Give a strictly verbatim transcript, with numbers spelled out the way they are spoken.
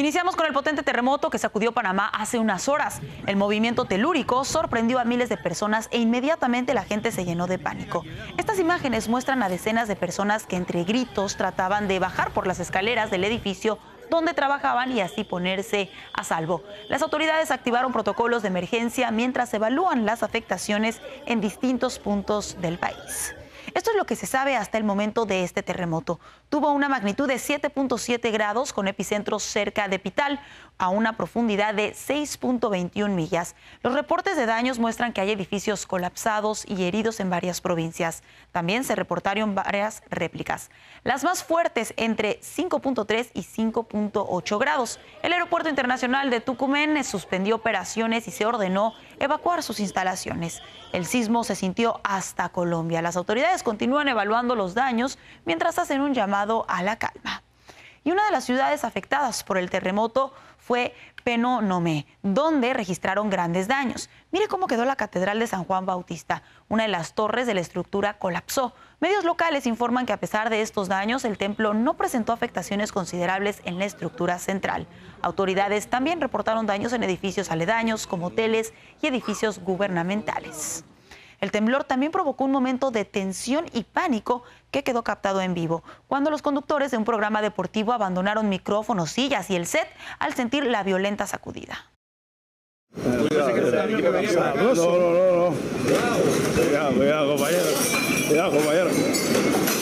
Iniciamos con el potente terremoto que sacudió Panamá hace unas horas. El movimiento telúrico sorprendió a miles de personas e inmediatamente la gente se llenó de pánico. Estas imágenes muestran a decenas de personas que entre gritos trataban de bajar por las escaleras del edificio donde trabajaban y así ponerse a salvo. Las autoridades activaron protocolos de emergencia mientras evalúan las afectaciones en distintos puntos del país. Esto es lo que se sabe hasta el momento de este terremoto. Tuvo una magnitud de siete punto siete grados con epicentro cerca de Pital, a una profundidad de seis punto veintiuna millas. Los reportes de daños muestran que hay edificios colapsados y heridos en varias provincias. También se reportaron varias réplicas. Las más fuertes entre cinco punto tres y cinco punto ocho grados. El Aeropuerto Internacional de Tucumán suspendió operaciones y se ordenó evacuar sus instalaciones. El sismo se sintió hasta Colombia. Las autoridades continúan evaluando los daños mientras hacen un llamado a la calma. Y una de las ciudades afectadas por el terremoto fue Penonomé, donde registraron grandes daños. Mire cómo quedó la Catedral de San Juan Bautista. Una de las torres de la estructura colapsó. Medios locales informan que a pesar de estos daños, el templo no presentó afectaciones considerables en la estructura central. Autoridades también reportaron daños en edificios aledaños, como hoteles y edificios gubernamentales. El temblor también provocó un momento de tensión y pánico que quedó captado en vivo, cuando los conductores de un programa deportivo abandonaron micrófonos, sillas y el set al sentir la violenta sacudida. Cuidado, no, no, no, no. Cuidado, cuidado, compañero. Cuidado, compañero.